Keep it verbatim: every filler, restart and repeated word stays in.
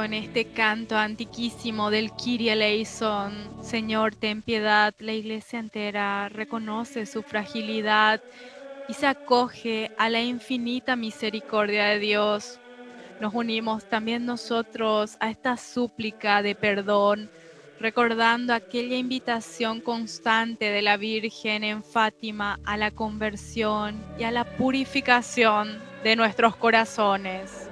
en este canto antiquísimo del Kyrie eleison. Señor, ten piedad. La iglesia entera reconoce su fragilidad y se acoge a la infinita misericordia de Dios. Nos unimos también nosotros a esta súplica de perdón, recordando aquella invitación constante de la Virgen en Fátima a la conversión y a la purificación de nuestros corazones.